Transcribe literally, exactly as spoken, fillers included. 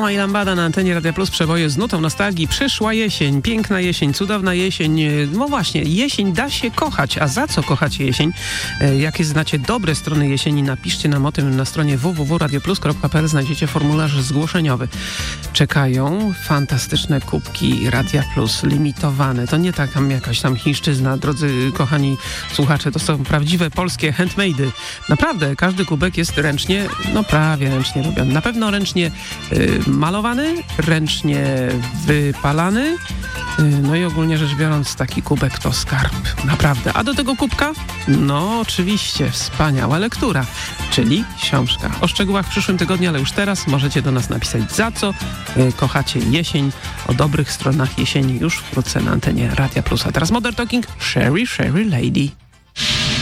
Maluma i Lambada na antenie Radia Plus, przeboje z nutą nostalgii. Przyszła jesień, piękna jesień, cudowna jesień. No właśnie, jesień da się kochać. A za co kochacie jesień? Jakie znacie dobre strony jesieni? Napiszcie nam o tym na stronie w w w kropka radioplus kropka p l. Znajdziecie formularz zgłoszeniowy. Czekają fantastyczne kubki Radia Plus, limitowane. To nie taka jakaś tam chińszczyzna, drodzy kochani słuchacze. To są prawdziwe polskie handmade'y. Naprawdę, każdy kubek jest ręcznie, no prawie ręcznie robiony. Na pewno ręcznie y, malowany, ręcznie wypalany. Y, no i ogólnie rzecz biorąc, taki kubek to skarb. Naprawdę. A do tego kubka? No oczywiście, wspaniała lektura, czyli książka. O szczegółach w przyszłym tygodniu, ale już teraz możecie do nas napisać, za co y, kochacie jesień. O dobrych stronach jesieni już wkrótce na antenie Radia Plus. A teraz Modern Talking, Sherry, Sherry Lady.